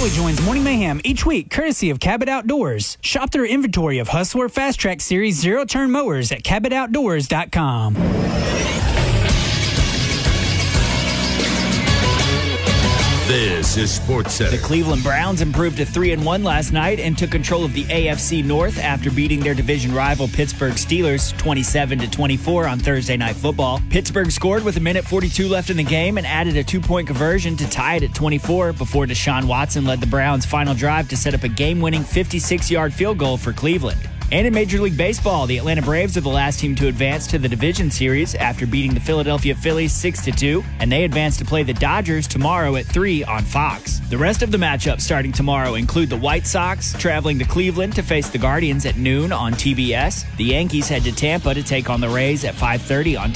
Joey joins Morning Mayhem each week, courtesy of Cabot Outdoors. Shop their inventory of Hustler Fast Track Series zero-turn mowers at CabotOutdoors.com. This is SportsCenter. The Cleveland Browns improved to 3-1 last night and took control of the AFC North after beating their division rival Pittsburgh Steelers 27-24 on Thursday Night Football. Pittsburgh scored with 1:42 left in the game and added a 2-point conversion to tie it at 24 before Deshaun Watson led the Browns' final drive to set up a game-winning 56-yard field goal for Cleveland. And in Major League Baseball, the Atlanta Braves are the last team to advance to the division series after beating the Philadelphia Phillies 6-2, and they advance to play the Dodgers tomorrow at 3 on Fox. The rest of the matchups starting tomorrow include the White Sox traveling to Cleveland to face the Guardians at noon on TBS. The Yankees head to Tampa to take on the Rays at 5:30 on